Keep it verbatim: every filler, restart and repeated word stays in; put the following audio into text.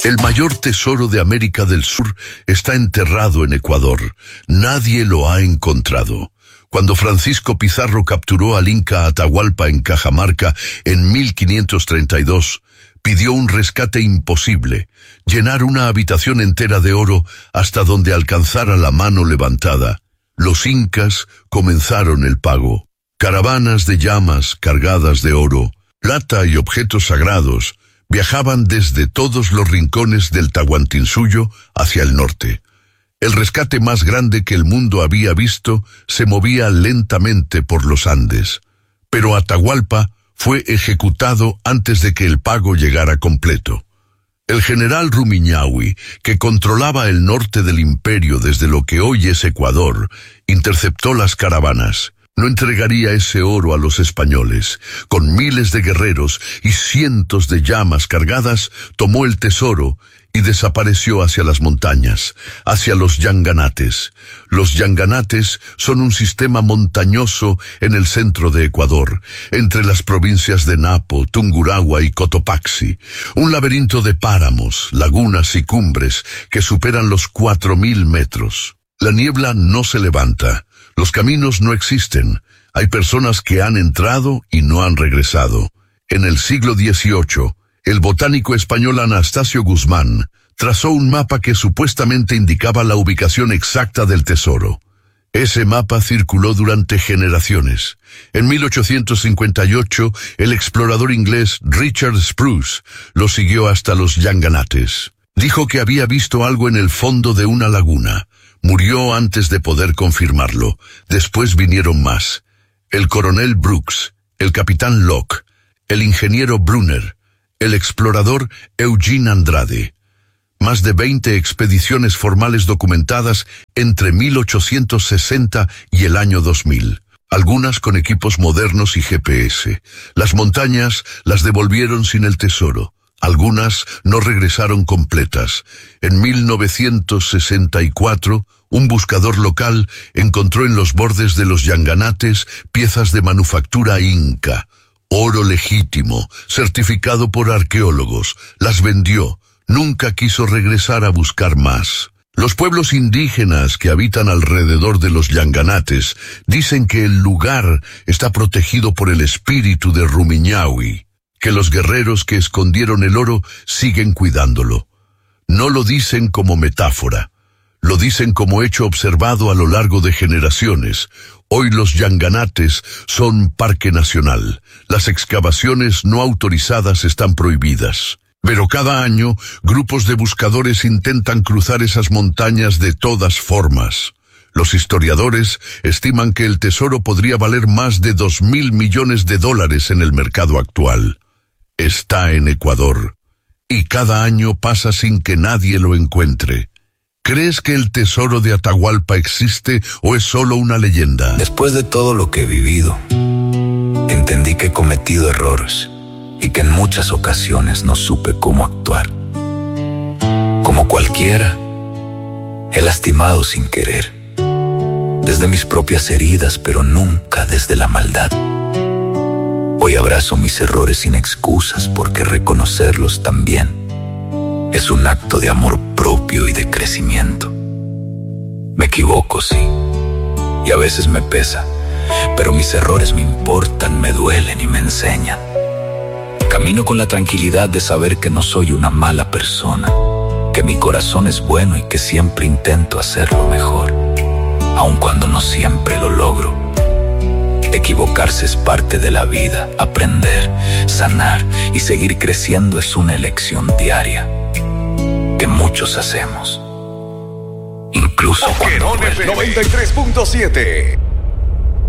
El mayor tesoro de América del Sur está enterrado en Ecuador. Nadie lo ha encontrado. Cuando Francisco Pizarro capturó al Inca Atahualpa en Cajamarca en mil quinientos treinta y dos, pidió un rescate imposible, llenar una habitación entera de oro hasta donde alcanzara la mano levantada. Los incas comenzaron el pago. Caravanas de llamas cargadas de oro, plata y objetos sagrados viajaban desde todos los rincones del Tahuantinsuyo hacia el norte. El rescate más grande que el mundo había visto se movía lentamente por los Andes, pero Atahualpa fue ejecutado antes de que el pago llegara completo. El general Rumiñahui, que controlaba el norte del imperio desde lo que hoy es Ecuador, interceptó las caravanas. No entregaría ese oro a los españoles. Con miles de guerreros y cientos de llamas cargadas, tomó el tesoro y desapareció hacia las montañas, hacia los Yanganates. Los Yanganates son un sistema montañoso en el centro de Ecuador, entre las provincias de Napo, Tungurahua y Cotopaxi. Un laberinto de páramos, lagunas y cumbres que superan los cuatro mil metros. La niebla no se levanta. Los caminos no existen. Hay personas que han entrado y no han regresado. En el siglo dieciocho, el botánico español Anastasio Guzmán trazó un mapa que supuestamente indicaba la ubicación exacta del tesoro. Ese mapa circuló durante generaciones. En mil ochocientos cincuenta y ocho, el explorador inglés Richard Spruce lo siguió hasta los Yanganates. Dijo que había visto algo en el fondo de una laguna. Murió antes de poder confirmarlo. Después vinieron más. El coronel Brooks, el capitán Locke, el ingeniero Brunner, el explorador Eugene Andrade. Más de veinte expediciones formales documentadas entre mil ochocientos sesenta y el año dos mil. Algunas con equipos modernos y G P S. Las montañas las devolvieron sin el tesoro. Algunas no regresaron completas. En mil novecientos sesenta y cuatro, un buscador local encontró en los bordes de los Yanganates piezas de manufactura inca, oro legítimo, certificado por arqueólogos. Las vendió. Nunca quiso regresar a buscar más. Los pueblos indígenas que habitan alrededor de los Yanganates dicen que el lugar está protegido por el espíritu de Rumiñahui, que los guerreros que escondieron el oro siguen cuidándolo. No lo dicen como metáfora, lo dicen como hecho observado a lo largo de generaciones. Hoy los Yanganates son parque nacional. Las excavaciones no autorizadas están prohibidas. Pero cada año, grupos de buscadores intentan cruzar esas montañas de todas formas. Los historiadores estiman que el tesoro podría valer más de dos mil millones de dólares en el mercado actual. Está en Ecuador, y cada año pasa sin que nadie lo encuentre. ¿Crees que el tesoro de Atahualpa existe o es solo una leyenda? Después de todo lo que he vivido, entendí que he cometido errores y que en muchas ocasiones no supe cómo actuar. Como cualquiera, he lastimado sin querer, desde mis propias heridas, pero nunca desde la maldad. Hoy abrazo mis errores sin excusas, porque reconocerlos también es un acto de amor propio y de crecimiento. Me equivoco, sí, y a veces me pesa, pero mis errores me importan, me duelen y me enseñan. Camino con la tranquilidad de saber que no soy una mala persona, que mi corazón es bueno y que siempre intento hacerlo mejor, aun cuando no siempre lo logro. Equivocarse es parte de la vida. Aprender, sanar y seguir creciendo es una elección diaria que muchos hacemos, incluso cuando noventa y tres punto siete.